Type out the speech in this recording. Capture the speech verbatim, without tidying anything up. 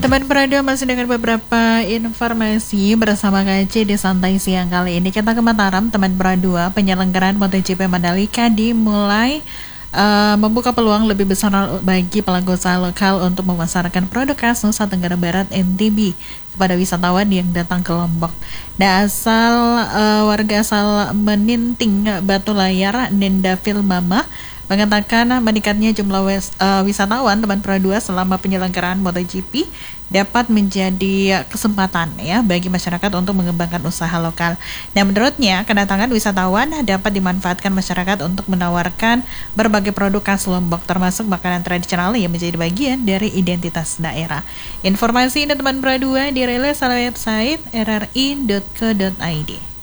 teman berada masih dengan beberapa informasi bersama K C di Santai Siang kali ini. Kita ke Mataram, teman beradua, penyelenggaraan MotoGP Mandalika dimulai uh, membuka peluang lebih besar bagi pelaku usaha lokal untuk memasarkan produk khas Nusa Tenggara Barat N T B kepada wisatawan yang datang ke Lombok. Nah, asal uh, warga asal Meninting Batu Layar, Nenda Filmama mengatakan meningkatnya jumlah wis, uh, wisatawan teman perdua selama penyelenggaraan MotoGP dapat menjadi kesempatan ya bagi masyarakat untuk mengembangkan usaha lokal. Nah, menurutnya kedatangan wisatawan dapat dimanfaatkan masyarakat untuk menawarkan berbagai produk khas Lombok termasuk makanan tradisional yang menjadi bagian dari identitas daerah. Informasi ini teman perdua dirilis oleh website r r i dot co dot i d.